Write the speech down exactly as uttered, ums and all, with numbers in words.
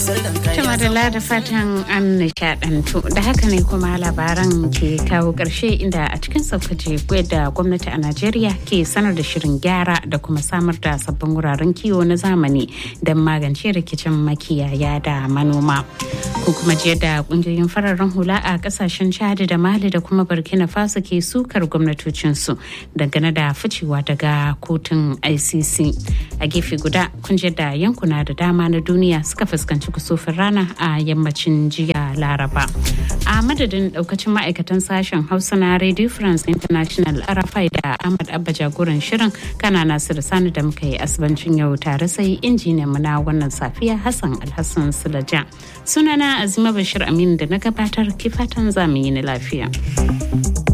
Tuma da da fatan an nishadantu da haka ne kuma labaran ke kawo ƙarshe inda a cikin saukaje da gwamnati a Najeriya ke sanar da shirin gyara da kuma samar da sabbin wuraren kiwo na zamani don magance rikicin makiyaya da manoma. Ko kuma jiya da kungiyoyin fararen hula a kasashen Chad da Mali da kuma Burkina Faso ke sukar gwamnatocinsu dangane da ficewa daga kotun I C C. A gefe guda kun da yankuna da dama na duniya suka fuskanci kusufin rana a yammacin jiya Laraba. A madadin daukacin ma'aikatan sashen Hausa na Radio France International R F I da Ahmad Abba jagoran shirin kana Nasiru Sani da muka yi asibancin yau tare sai injiniyan mu na wannan safiya Hassan Alhassan Sulaja. Sunana Azima Bashir Aminu da na gabatar kifatan zamu yi ni lafiya.